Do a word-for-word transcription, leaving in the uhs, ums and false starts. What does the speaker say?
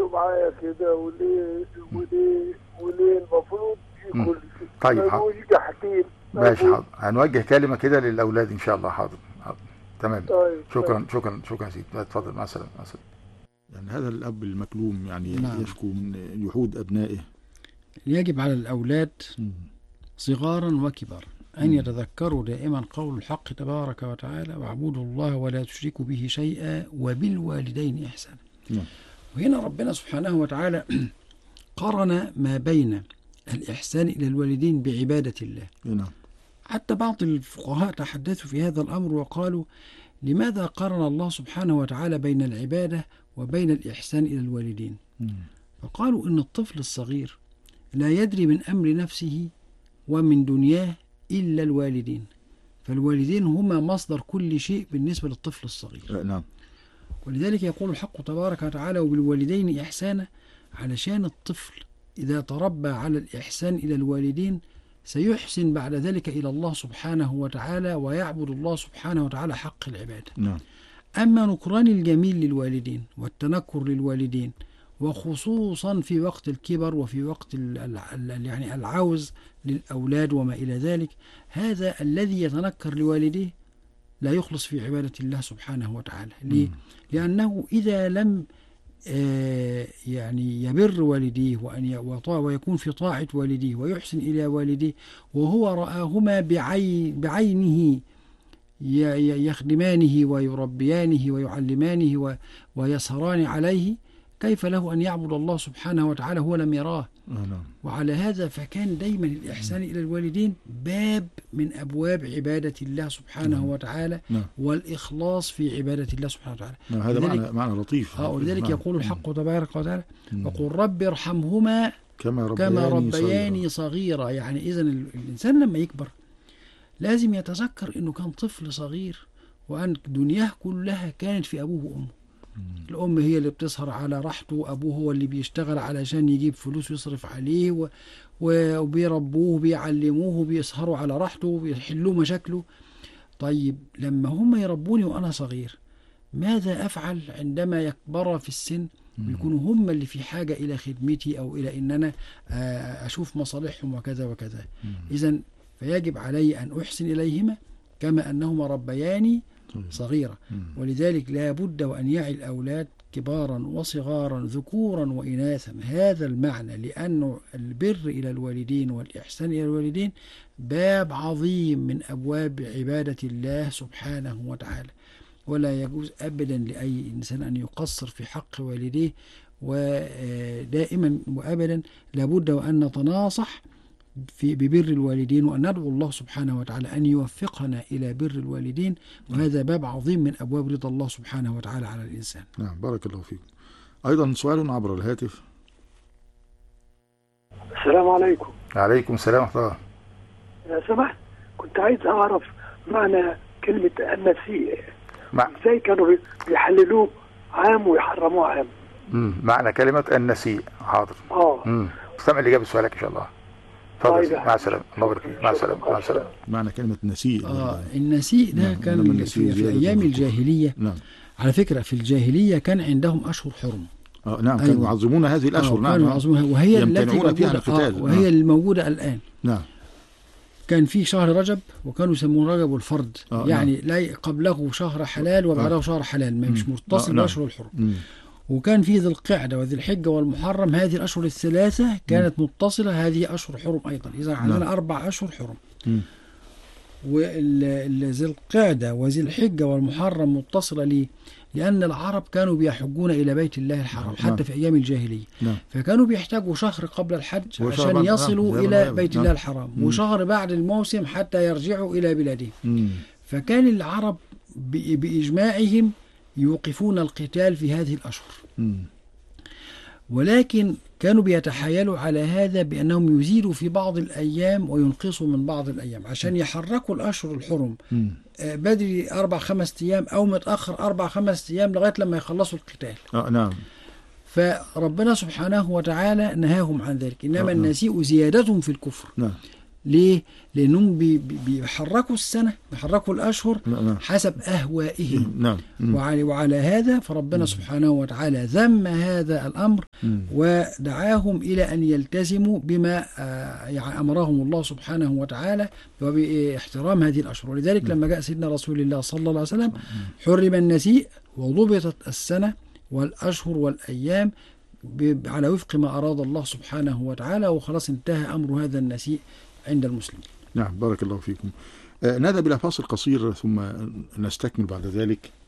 معايا كده وليه وليه وليه المفروض يكون طيب حاضر. يجي حكيم ماشي حاضر، هنوجه كلمة كده للأولاد إن شاء الله. حاضر حاضر تمام. طيب شكرا طيب. شكرا شكرا يا سيدي، اتفضل مع السلامة. مع السلامة. يعني هذا الأب المكلوم يعني نعم. يشكو من جحود أبنائه. يجب على الأولاد مم. صغارا وكبارا أن مم. يتذكروا دائما قول الحق تبارك وتعالى: واعبدوا الله ولا تشركوا به شيئا وبالوالدين إحسانا. نعم. وهنا ربنا سبحانه وتعالى قرن ما بين الإحسان إلى الوالدين بعبادة الله. نعم. حتى بعض الفقهاء تحدثوا في هذا الأمر وقالوا: لماذا قرن الله سبحانه وتعالى بين العبادة وبين الإحسان إلى الوالدين؟ مم. فقالوا إن الطفل الصغير لا يدري من أمر نفسه ومن دنياه إلا الوالدين، فالوالدين هما مصدر كل شيء بالنسبة للطفل الصغير. نعم. ولذلك يقول الحق تبارك وتعالى: وبالوالدين إحسانا، علشان الطفل إذا تربى على الإحسان إلى الوالدين سيحسن بعد ذلك إلى الله سبحانه وتعالى ويعبد الله سبحانه وتعالى حق العبادة. نعم. أما نكران الجميل للوالدين والتنكر للوالدين، وخصوصا في وقت الكبر وفي وقت ال ال يعني العوز للأولاد وما إلى ذلك، هذا الذي يتنكر لوالديه لا يخلص في عبادة الله سبحانه وتعالى. ليه؟ لأنه إذا لم آه يعني يبر والديه وأن ويكون في طاعة والديه ويحسن إلى والديه وهو رآهما بعين بعينه يخدمانه ويربيانه ويعلمانه ويسهران عليه، كيف له أن يعبد الله سبحانه وتعالى هو لم يراه؟ وعلى هذا فكان دايما الإحسان إلى الوالدين باب من أبواب عبادة الله سبحانه وتعالى والإخلاص في عبادة الله سبحانه وتعالى. هذا معنى معنى لطيف. ولذلك يقول الحق تبارك وتعالى: وقل رب ارحمهما كما ربياني, كما ربياني صغيرا. يعني إذن الإنسان لما يكبر لازم يتذكر أنه كان طفل صغير وأن دنياه كلها كانت في أبوه وأمه. الأم هي اللي بتسهر على راحته، وأبوه هو اللي بيشتغل علشان يجيب فلوس ويصرف عليه و... وبيربوه وبيعلموه وبيسهروا على راحته وبيحلوا مشاكله. طيب لما هم يربوني وأنا صغير ماذا أفعل عندما يكبر في السن ويكونوا هم اللي في حاجة إلى خدمتي أو إلى إن أنا أشوف مصالحهم وكذا وكذا؟ إذن فيجب علي أن أحسن إليهما كما أنهما ربياني صغيرة. ولذلك لا بد وأن يعي الأولاد كبارا وصغارا ذكورا وإناثا هذا المعنى، لأن البر إلى الوالدين والإحسان إلى الوالدين باب عظيم من أبواب عبادة الله سبحانه وتعالى، ولا يجوز أبدا لأي إنسان أن يقصر في حق والديه، ودائما وأبدا لابد وأن نتناصح في ببر الوالدين وأن ندعو الله سبحانه وتعالى أن يوفقنا إلى بر الوالدين، وهذا باب عظيم من أبواب رضا الله سبحانه وتعالى على الإنسان. نعم بارك الله فيكم. أيضا سؤال عبر الهاتف. السلام عليكم. عليكم السلام ورحمة الله. يا سمحت كنت عايز أعرف معنى كلمة النسيء. مع... ازاي كانوا بيحللوه عام ويحرموه عام؟ امم معنى كلمة النسيء. حاضر. اه امم استمع الإجابة سؤالك إن شاء الله. تفضل. مع السلامة. الله يبارك فيك. مع السلامة. مع السلامة. معنى كلمة نسيء. اه النسيء ده نعم. كان في, في أيام الجاهلية. نعم. على فكرة في الجاهلية كان عندهم أشهر حرم. اه نعم كانوا يعظمون هذه الأشهر. آه نعم كانوا يعظمونها وهي التي فيها القتال. آه وهي الموجودة الآن. نعم. كان في شهر رجب وكانوا يسمونه رجب الفرد. آه يعني نعم. لا قبله شهر حلال وبعده آه. شهر حلال مش متصل آه بأشهر الحرم. مم. وكان في ذي القعدة وذي الحجة والمحرم، هذه الأشهر الثلاثة كانت م. متصلة، هذه أشهر حرم أيضا. إذا عندنا نعم. أربع أشهر حرم، وذي القعدة وذي الحجة والمحرم متصلة ليه؟ لأن العرب كانوا بيحجون إلى بيت الله الحرام حتى نعم. في أيام الجاهلية نعم. فكانوا بيحتاجوا شهر قبل الحج عشان يصلوا نعم. إلى بيت نعم. الله الحرام مم. وشهر بعد الموسم حتى يرجعوا إلى بلادهم. مم. فكان العرب بإجماعهم يوقفون القتال في هذه الأشهر. مم. ولكن كانوا بيتحايلوا على هذا بأنهم يزيدوا في بعض الأيام وينقصوا من بعض الأيام عشان يحركوا الأشهر الحرم آه بدري أربع خمس أيام أو متأخر أربع خمس أيام لغاية لما يخلصوا القتال. آه نعم. فربنا سبحانه وتعالى نهاهم عن ذلك، إنما آه النسيء زيادة في الكفر. نعم. ليه؟ لأنهم بي- بي- بيحركوا السنة، بيحركوا الأشهر نعم. حسب أهوائهم. نعم. مم. وعلى, وعلى هذا فربنا سبحانه وتعالى ذم هذا الأمر مم. ودعاهم إلى أن يلتزموا بما آه، يعني أمرهم الله سبحانه وتعالى وباحترام هذه الأشهر. ولذلك لما جاء سيدنا رسول الله صلى الله عليه وسلم حرم النسيء وضبطت السنة والأشهر والأيام ب- على وفق ما أراد الله سبحانه وتعالى، وخلاص انتهى أمر هذا النسيء عند المسلمين. نعم، بارك الله فيكم. آه، نذهب إلى فاصل قصير ثم نستكمل بعد ذلك.